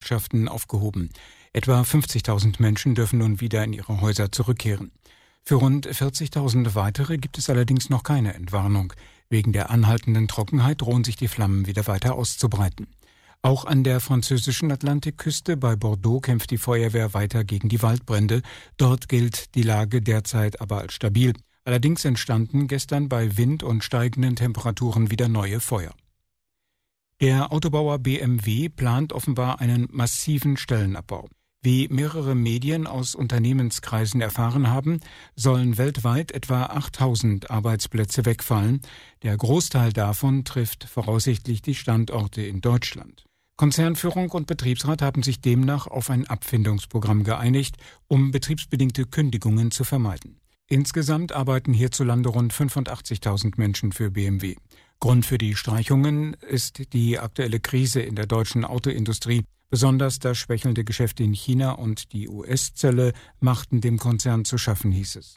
Gewerkschaften aufgehoben. Etwa 50.000 Menschen dürfen nun wieder in ihre Häuser zurückkehren. Für rund 40.000 weitere gibt es allerdings noch keine Entwarnung. Wegen der anhaltenden Trockenheit drohen sich die Flammen wieder weiter auszubreiten. Auch an der französischen Atlantikküste bei Bordeaux kämpft die Feuerwehr weiter gegen die Waldbrände. Dort gilt die Lage derzeit aber als stabil. Allerdings entstanden gestern bei Wind und steigenden Temperaturen wieder neue Feuer. Der Autobauer BMW plant offenbar einen massiven Stellenabbau. Wie mehrere Medien aus Unternehmenskreisen erfahren haben, sollen weltweit etwa 8.000 Arbeitsplätze wegfallen. Der Großteil davon trifft voraussichtlich die Standorte in Deutschland. Konzernführung und Betriebsrat haben sich demnach auf ein Abfindungsprogramm geeinigt, um betriebsbedingte Kündigungen zu vermeiden. Insgesamt arbeiten hierzulande rund 85.000 Menschen für BMW. Grund für die Streichungen ist die aktuelle Krise in der deutschen Autoindustrie. Besonders das schwächelnde Geschäft in China und die US-Zölle machten dem Konzern zu schaffen, hieß es.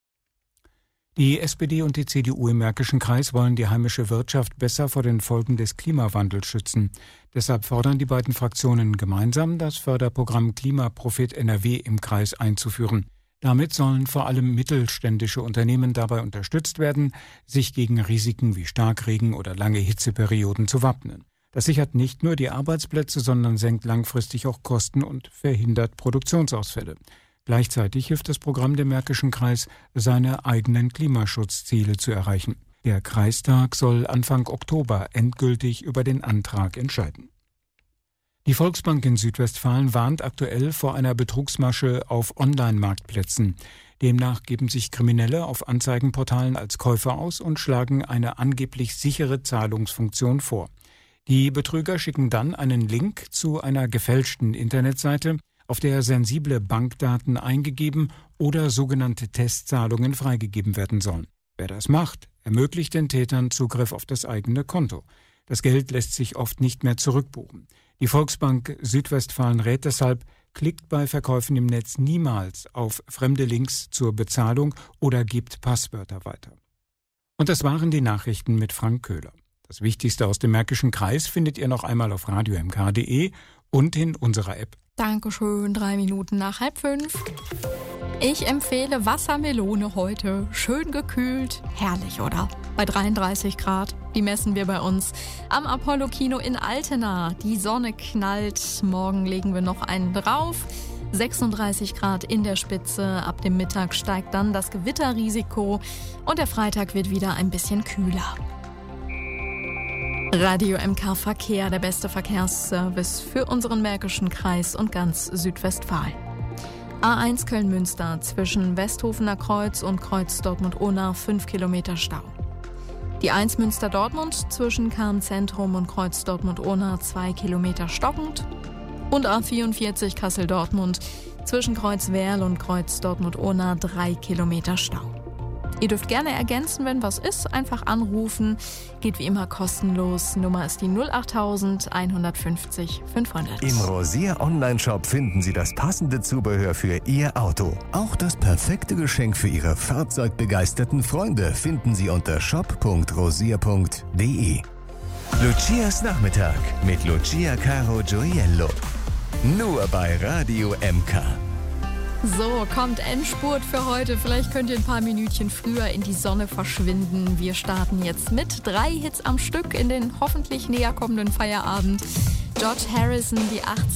Die SPD und die CDU im Märkischen Kreis wollen die heimische Wirtschaft besser vor den Folgen des Klimawandels schützen. Deshalb fordern die beiden Fraktionen gemeinsam, das Förderprogramm Klimaprofit NRW im Kreis einzuführen. Damit sollen vor allem mittelständische Unternehmen dabei unterstützt werden, sich gegen Risiken wie Starkregen oder lange Hitzeperioden zu wappnen. Das sichert nicht nur die Arbeitsplätze, sondern senkt langfristig auch Kosten und verhindert Produktionsausfälle. Gleichzeitig hilft das Programm dem Märkischen Kreis, seine eigenen Klimaschutzziele zu erreichen. Der Kreistag soll Anfang Oktober endgültig über den Antrag entscheiden. Die Volksbank in Südwestfalen warnt aktuell vor einer Betrugsmasche auf Online-Marktplätzen. Demnach geben sich Kriminelle auf Anzeigenportalen als Käufer aus und schlagen eine angeblich sichere Zahlungsfunktion vor. Die Betrüger schicken dann einen Link zu einer gefälschten Internetseite, auf der sensible Bankdaten eingegeben oder sogenannte Testzahlungen freigegeben werden sollen. Wer das macht, ermöglicht den Tätern Zugriff auf das eigene Konto. Das Geld lässt sich oft nicht mehr zurückbuchen. Die Volksbank Südwestfalen rät deshalb, klickt bei Verkäufen im Netz niemals auf fremde Links zur Bezahlung oder gebt Passwörter weiter. Und das waren die Nachrichten mit Frank Köhler. Das Wichtigste aus dem Märkischen Kreis findet ihr noch einmal auf radiomk.de und in unserer App. Dankeschön, 3 Minuten nach 4:30. Ich empfehle Wassermelone heute. Schön gekühlt. Herrlich, oder? Bei 33 Grad. Die messen wir bei uns am Apollo-Kino in Altena. Die Sonne knallt. Morgen legen wir noch einen drauf. 36 Grad in der Spitze. Ab dem Mittag steigt dann das Gewitterrisiko. Und der Freitag wird wieder ein bisschen kühler. Radio MK Verkehr, der beste Verkehrsservice für unseren Märkischen Kreis und ganz Südwestfalen. A1 Köln-Münster zwischen Westhofener Kreuz und Kreuz Dortmund-Onau 5 Kilometer Stau. Die 1 Münster-Dortmund zwischen Kahn-Zentrum und Kreuz Dortmund-Onau 2 Kilometer stockend. Und A44 Kassel-Dortmund zwischen Kreuz Werl und Kreuz Dortmund-Onau 3 Kilometer Stau. Ihr dürft gerne ergänzen, wenn was ist, einfach anrufen. Geht wie immer kostenlos. Nummer ist die 08000 150 500. Im Rosier Online-Shop finden Sie das passende Zubehör für Ihr Auto. Auch das perfekte Geschenk für Ihre fahrzeugbegeisterten Freunde finden Sie unter shop.rosier.de. Lucias Nachmittag mit Lucia Caro Gioiello. Nur bei Radio MK. So, kommt Endspurt für heute. Vielleicht könnt ihr ein paar Minütchen früher in die Sonne verschwinden. Wir starten jetzt mit 3 Hits am Stück in den hoffentlich näher kommenden Feierabend. George Harrison, die 80